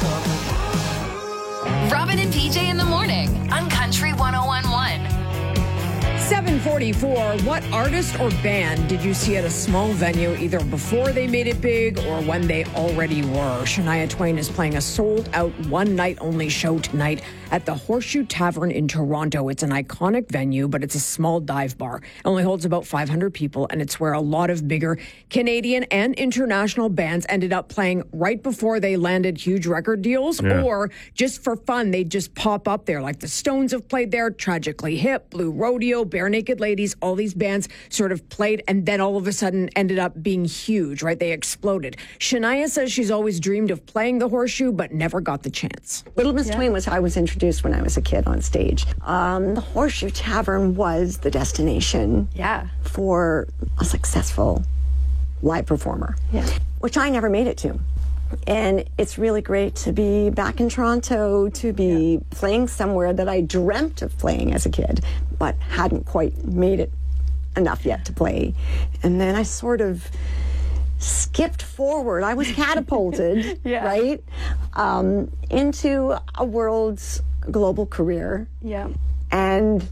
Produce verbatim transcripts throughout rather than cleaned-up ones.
Robin and P J in the morning on Country one oh one point one. seven forty-four, what artist or band did you see at a small venue either before they made it big or when they already were? Shania Twain is playing a sold-out one-night-only show tonight at the Horseshoe Tavern in Toronto. It's an iconic venue, but it's a small dive bar. It only holds about five hundred people, and it's where a lot of bigger Canadian and international bands ended up playing right before they landed huge record deals, Yeah. or just for fun, they just pop up there. Like the Stones have played there, Tragically Hip, Blue Rodeo, Bare Naked Ladies, all these bands sort of played and then all of a sudden ended up being huge, right? They exploded. Shania says she's always dreamed of playing the Horseshoe, but never got the chance. Little Miss Twain was how I was introduced when I was a kid on stage. Um, the Horseshoe Tavern was the destination Yeah. for a successful live performer, Yeah. which I never made it to. And it's really great to be back in Toronto, to be playing somewhere that I dreamt of playing as a kid, but hadn't quite made it enough yet to play. And then I sort of skipped forward. I was catapulted, Yeah. right, um, into a world's global career. Yeah. And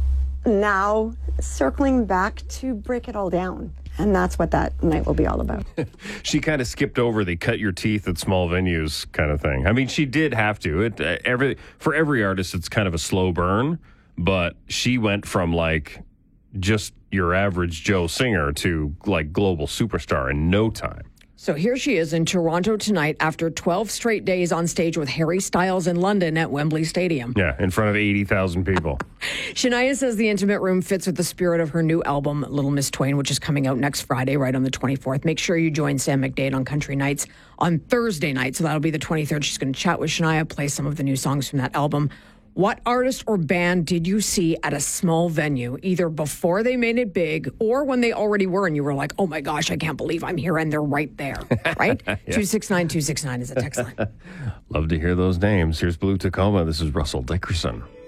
now circling back to break it all down. And that's what that night will be all about. She kind of skipped over the cut your teeth at small venues kind of thing. I mean, she did have to. It uh, every for every artist, it's kind of a slow burn. But she went from like just your average Joe singer to like global superstar in no time. So here she is in Toronto tonight after twelve straight days on stage with Harry Styles in London at Wembley Stadium. Yeah, in front of eighty thousand people. Shania says the intimate room fits with the spirit of her new album, Little Miss Twain, which is coming out next Friday, right on the twenty-fourth. Make sure you join Sam McDade on Country Nights on Thursday night. So that'll be the twenty-third. She's going to chat with Shania, play some of the new songs from that album. What artist or band did you see at a small venue, either before they made it big or when they already were and you were like, oh my gosh, I can't believe I'm here and they're right there, right? Yeah. two six nine, two six nine is a text line. Love to hear those names. Here's Blue Tacoma. This is Russell Dickerson.